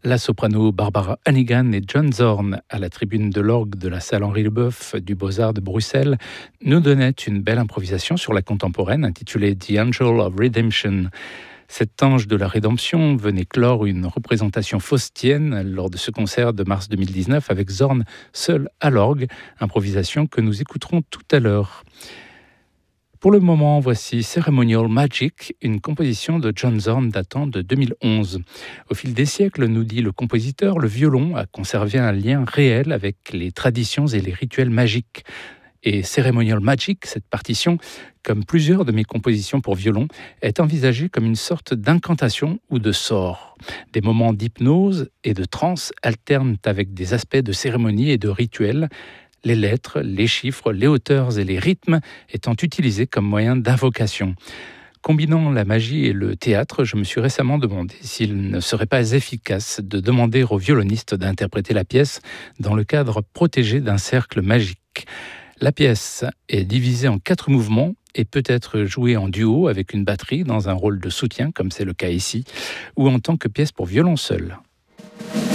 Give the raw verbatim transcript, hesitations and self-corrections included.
La soprano Barbara Hannigan et John Zorn, à la tribune de l'orgue de la salle Henri Leboeuf du Beaux-Arts de Bruxelles, nous donnaient une belle improvisation sur la contemporaine intitulée The Angel of Redemption. Cet ange de la rédemption venait clore une représentation faustienne lors de ce concert de mars deux mille dix-neuf avec Zorn seul à l'orgue, improvisation que nous écouterons tout à l'heure. Pour le moment, voici Ceremonial Magic, une composition de John Zorn datant de deux mille onze. Au fil des siècles, nous dit le compositeur, le violon a conservé un lien réel avec les traditions et les rituels magiques. Et Ceremonial Magic, cette partition, comme plusieurs de mes compositions pour violon, est envisagée comme une sorte d'incantation ou de sort. Des moments d'hypnose et de transe alternent avec des aspects de cérémonie et de rituels, les lettres, les chiffres, les hauteurs et les rythmes étant utilisés comme moyen d'invocation. Combinant la magie et le théâtre, je me suis récemment demandé s'il ne serait pas efficace de demander au violoniste d'interpréter la pièce dans le cadre protégé d'un cercle magique. La pièce est divisée en quatre mouvements et peut être jouée en duo avec une batterie dans un rôle de soutien, comme c'est le cas ici, ou en tant que pièce pour violon seul.